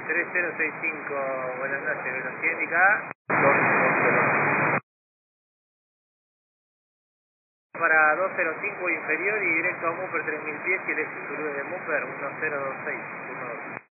3065, buenas noches, velocidad indicada. 220. Para 205 inferior y directo a Mupper 3000 pies y el Zulu de Mupper 1026.